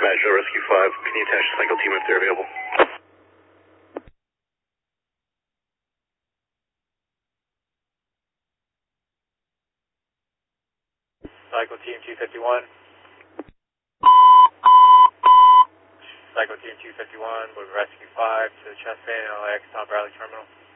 National Rescue 5. Can you attach the cycle team if they're available? Cycle Team 251. Cycle Team 251 with Rescue 5 to the chest bay and LAX Tom Bradley Terminal.